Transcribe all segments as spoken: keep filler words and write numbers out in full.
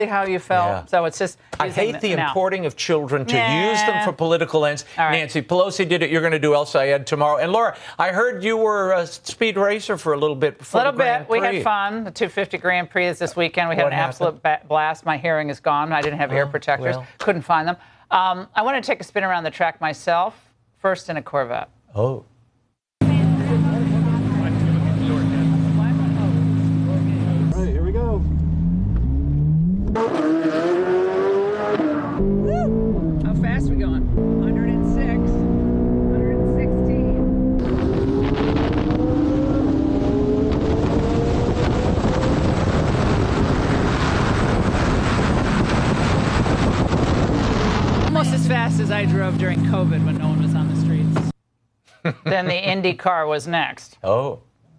how you felt. Yeah. So it's just. I hate the now. importing of children to Nah. use them for political ends. Right. Nancy Pelosi did it. You're going to do El Sayed tomorrow. And Laura, I heard you were a speed racer for a little bit before A little the Grand bit. Prix. We had fun. The two fifty Grand Prix is this weekend. We had What an absolute ba- blast. My hearing is gone. I didn't have ear Oh, protectors. well. Couldn't find them. Um, I want to take a spin around the track myself. First in a Corvette. Oh. Here we go. How fast are we going? one oh six, one sixteen. Almost as fast as I drove during COVID when no one was on the streets. Then the Indy car was next. Oh.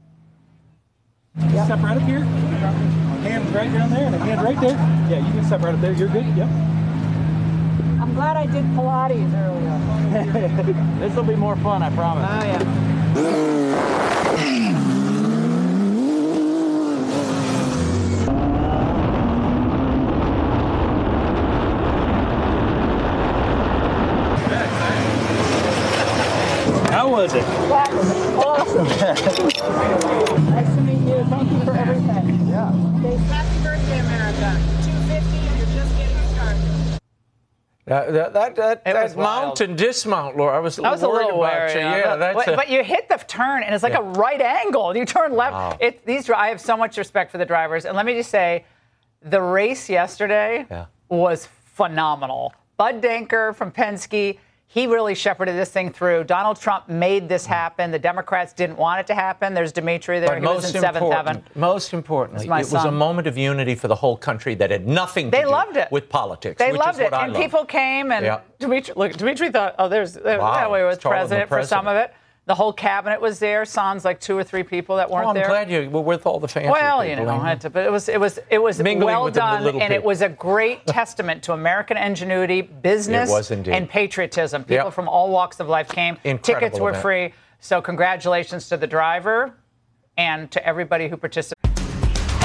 Step right up here. Hands right down there and a hand right there. Yeah, you can step right up there. You're good. Yep. I'm glad I did Pilates earlier. This will be more fun, I promise. Oh, yeah. How was it? That was awesome. Nice to meet you. Thank you for everything. Yeah. Happy birthday, America. two fifty, you're just getting started. That, that, that, that, It that was wild. mount and dismount, Laura. I was a I little was a worried little about wary. you. yeah, Yeah, but, that's but, a, but you hit the turn, and it's like Yeah. a right angle. You turn left. Wow. It, these I have so much respect for the drivers. And let me just say, the race yesterday Yeah. was phenomenal. Bud Denker from Penske, he really shepherded this thing through. Donald Trump made this happen. The Democrats didn't want it to happen. There's Dimitri there. But he was most in seventh important, heaven. most importantly, That's my it was a son. moment of unity for the whole country that had nothing to They do loved it. with politics. They which loved is it, what I and love. people came, and Yeah. Dimitri, look, Dimitri thought, oh, there's, there's Wow, that way was it's taller than the president for some of president. it. The whole cabinet was there. Sans like two or three people that weren't Oh, I'm there. glad you were with all the fancy Well, you people. know, ain't I had to, but it was it was it was Mingling well with the done, little and it people. was a great testament to American ingenuity, business, It was indeed. and patriotism. People Yep. from all walks of life came. Incredible Tickets were event. free. So congratulations to the driver and to everybody who participated.